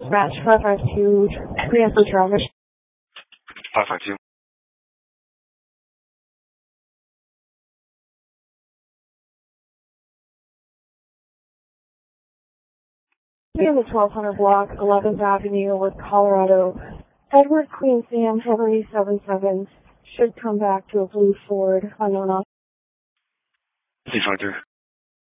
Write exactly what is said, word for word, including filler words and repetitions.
Match five five two, transfer traffic. five five two. We have the twelve hundred block, eleventh Avenue, with Colorado. Edward Queen Sam Henry seven seven should come back to a blue Ford, unknown. six five three.